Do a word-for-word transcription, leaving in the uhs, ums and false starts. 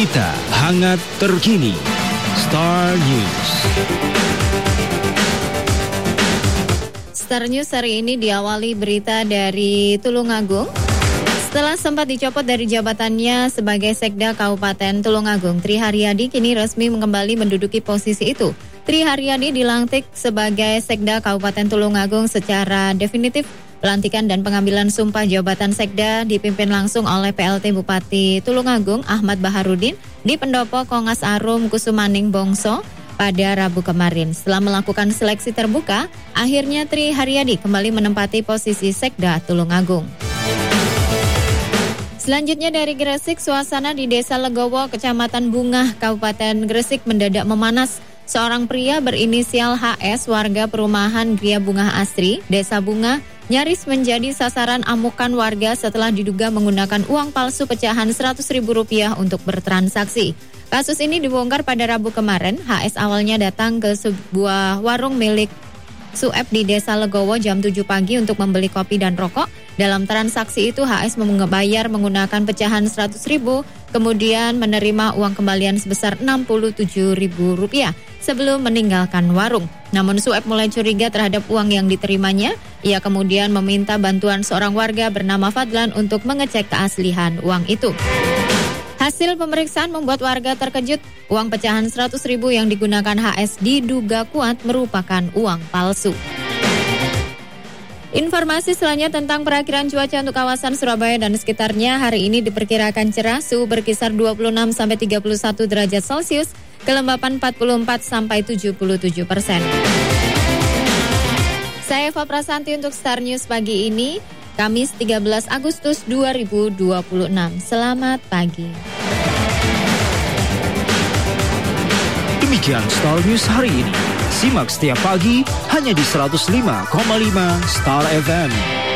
Berita hangat terkini. Star News. Star News hari ini diawali berita dari Tulungagung. Setelah sempat dicopot dari jabatannya sebagai Sekda Kabupaten Tulungagung, Tri Haryadi kini resmi kembali menduduki posisi itu. Tri Haryadi dilantik sebagai Sekda Kabupaten Tulungagung secara definitif. Pelantikan dan pengambilan sumpah jabatan Sekda dipimpin langsung oleh P L T Bupati Tulungagung Ahmad Baharudin di Pendopo Kongas Arum Kusumaning Bongso pada Rabu kemarin. Setelah melakukan seleksi terbuka, akhirnya Tri Haryadi kembali menempati posisi Sekda Tulungagung. Selanjutnya dari Gresik, suasana di Desa Legowo, Kecamatan Bungah, Kabupaten Gresik mendadak memanas. Seorang pria berinisial H S warga perumahan Gria Bungah Asri, Desa Bungah, nyaris menjadi sasaran amukan warga setelah diduga menggunakan uang palsu pecahan seratus ribu rupiah untuk bertransaksi. Kasus ini dibongkar pada Rabu kemarin. H S awalnya datang ke sebuah warung milik Suep di Desa Legowo jam tujuh pagi untuk membeli kopi dan rokok. Dalam transaksi itu H S membayar menggunakan pecahan seratus ribu, kemudian menerima uang kembalian sebesar enam puluh tujuh ribu rupiah sebelum meninggalkan warung. Namun Suep mulai curiga terhadap uang yang diterimanya. Ia kemudian meminta bantuan seorang warga bernama Fadlan untuk mengecek keaslian uang itu. Hasil pemeriksaan membuat warga terkejut. Uang pecahan seratus ribu yang digunakan H S diduga kuat merupakan uang palsu. Informasi selanjutnya tentang perakiraan cuaca untuk kawasan Surabaya dan sekitarnya. Hari ini diperkirakan cerah, suhu berkisar dua puluh enam sampai tiga puluh satu derajat Celcius, kelembapan empat puluh empat sampai tujuh puluh tujuh persen. Saya Eva Prasanti untuk Star News pagi ini, Kamis tiga belas Agustus dua ribu dua puluh enam. Selamat pagi. Demikian Star News hari ini. Simak setiap pagi hanya di seratus lima koma lima Star F M.